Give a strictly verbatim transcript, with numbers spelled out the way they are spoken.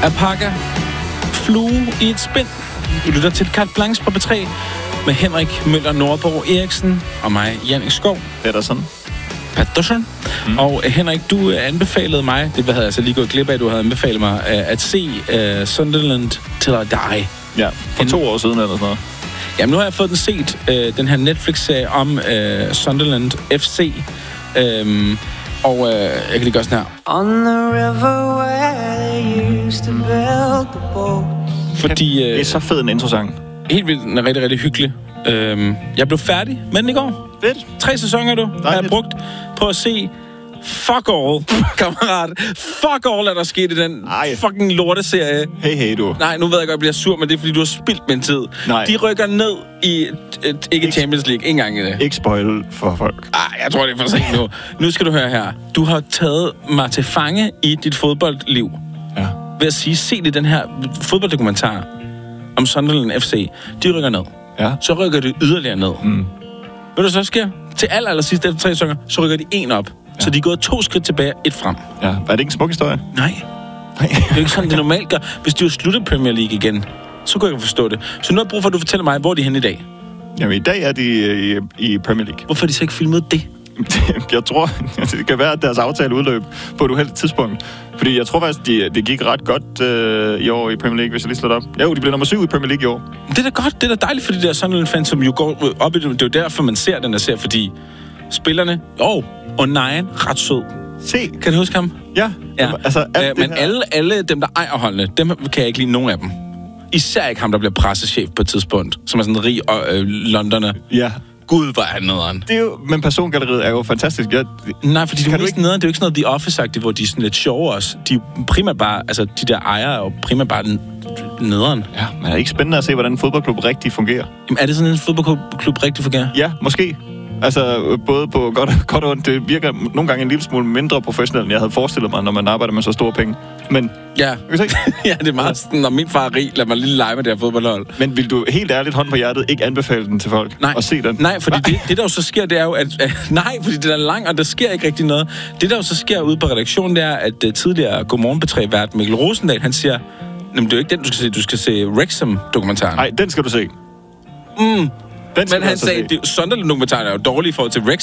Alpaca, flue i et spind. Du lytter til Carte Blanche på B tre med Henrik Møller Nordborg Eriksen og mig, Jannik Skov. Pedersen. Pedersen. Mm. Og Henrik, du anbefalede mig, det havde jeg altså lige gået glip af, du havde anbefalet mig, at se uh, Sunderland Till I Die. Ja, for en... to år siden eller sådan noget. Jamen, nu har jeg fået den set, uh, den her Netflix-serie om uh, Sunderland F C. Um, og uh, jeg kan lige gøre sådan her. On the river where they used to build the boats. Fordi... Uh, det er så fed en introsang. Helt vildt, den er rigtig, rigtig hyggelig. Um, jeg blev færdig med den i går. Fedt. Tre sæsoner, du, har jeg brugt på at se fuck all, kammerat. Fuck all, er der sket i den Ej. fucking lorteserie. Hey, hey, du. Nej, nu ved jeg godt, jeg bliver sur, men det er, fordi du har spildt min tid. Nej. De rykker ned i, et, ikke Champions League, ikke engang i det. Ikke spoil for folk. Ej, jeg tror, det er for sent nu. Nu skal du høre her. Du har taget mig til fange i dit fodboldliv. Ja. Ved at sige, se det den her fodbolddokumentar om Sunderland F C. De rykker ned. Ja. Så rykker de yderligere ned. Mm. Ved du så sker? Til aller, aller sidst efter tre sæsoner, så rykker de en op. Ja. Så de er gået to skridt tilbage, et frem. Ja, er det ikke en smuk historie? Nej. Nej. Det er jo ikke sådan, det normalt gør. Hvis de jo slutter Premier League igen, så kunne jeg forstå det. Så nu har jeg brug for, at du fortæller mig, hvor er de henne i dag? Jamen, i dag er de i, i Premier League. Hvorfor har de så ikke filmet det? Jeg tror, det kan være, at deres aftale udløb på et uheldigt tidspunkt. Fordi jeg tror faktisk, de, det gik ret godt øh, i år i Premier League, hvis jeg lige slår op. Jo, de blev nummer syv i Premier League i år. Det er da godt. Det er da dejligt for de der Sunderland-fans, som jo går op i det. Det er jo derfor, man ser den der ser, fordi spillerne... Åh, og Nejen, ret sød. Se. Kan du huske ham? Ja. Ja. Altså, øh, men alle, alle dem, der ejer holdene, dem kan jeg ikke lide nogen af dem. Især ikke ham, der bliver pressechef på et tidspunkt, som er sådan en rig øh, londoner. Ja. Gud, hvor er han nederen. Det er jo, men persongalleriet er jo fantastisk. Jeg, Nej, fordi det er jo ikke ikke... nederen. Det er jo ikke sådan noget The Office-agtigt, hvor de er sådan lidt sjove også. De er primært bare, altså de der ejere er jo primært bare den nederen. Ja, men er det ikke spændende at se, hvordan en fodboldklub rigtig fungerer? Jamen, er det sådan, en fodboldklub rigtig fungerer? Ja, måske. Altså, både på godt, godt og ondt. Det virker nogle gange en lille smule mindre professionelt, end jeg havde forestillet mig, når man arbejder med så store penge. Men... Ja, ja, det er meget sådan, når min far er rig, lad mig lige lege med det her fodboldhold. Men vil du helt ærligt, hånd på hjertet, ikke anbefale den til folk? Nej, og se den? Nej, fordi det, det, der jo så sker, det er jo, at... Uh, nej, fordi det er lang, og der sker ikke rigtig noget. Det, der jo så sker ude på redaktionen, det er, at uh, tidligere Godmorgen P tre-vært Mikkel Rosendal, han siger, jamen, det er jo ikke den, du skal se. Du skal se Wrexham-dokumentaren. Nej, den skal du se. Mm. Men han sagde, at Sunderland-dokumentaren er jo dårlig i forhold til Wrexham.